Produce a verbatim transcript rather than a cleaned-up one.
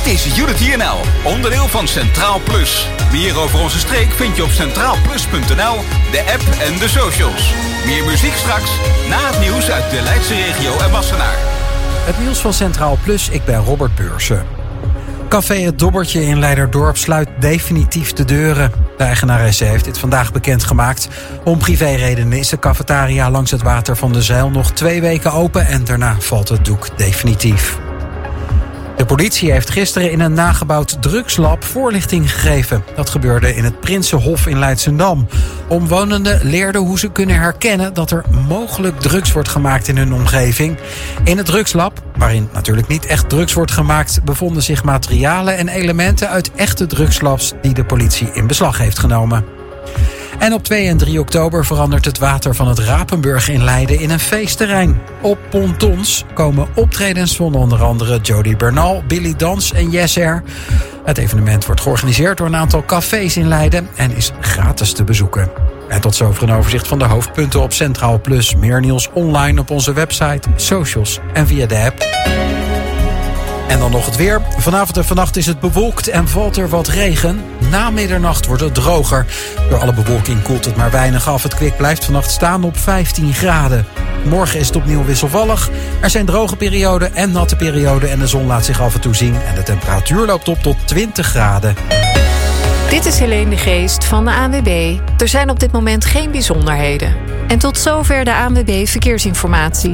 Dit is Unity N L, onderdeel van Centraal Plus. Meer over onze streek vind je op centraal plus punt n l, de app en de socials. Meer muziek straks, na het nieuws uit de Leidse regio en Wassenaar. Het nieuws van Centraal Plus, ik ben Robert Beursen. Café Het Dobbertje in Leiderdorp sluit definitief de deuren. De eigenaresse heeft dit vandaag bekendgemaakt. Om privéredenen is de cafetaria langs het water van de Zijl nog twee weken open en daarna valt het doek definitief. De politie heeft gisteren in een nagebouwd drugslab voorlichting gegeven. Dat gebeurde in het Prinsenhof in Leidschendam. Omwonenden leerden hoe ze kunnen herkennen dat er mogelijk drugs wordt gemaakt in hun omgeving. In het drugslab, waarin natuurlijk niet echt drugs wordt gemaakt, bevonden zich materialen en elementen uit echte drugslabs die de politie in beslag heeft genomen. En op twee en drie oktober verandert het water van het Rapenburg in Leiden in een feestterrein. Op pontons komen optredens van onder andere Jody Bernal, Billy Dans en Yes Air. Het evenement wordt georganiseerd door een aantal cafés in Leiden en is gratis te bezoeken. En tot zover een overzicht van de hoofdpunten op Centraal Plus. Meer nieuws online op onze website, socials en via de app. En dan nog het weer. Vanavond en vannacht is het bewolkt en valt er wat regen. Na middernacht wordt het droger. Door alle bewolking koelt het maar weinig af. Het kwik blijft vannacht staan op vijftien graden. Morgen is het opnieuw wisselvallig. Er zijn droge perioden en natte perioden en de zon laat zich af en toe zien. En de temperatuur loopt op tot twintig graden. Dit is Helene de Geest van de A N W B. Er zijn op dit moment geen bijzonderheden. En tot zover de A N W B Verkeersinformatie.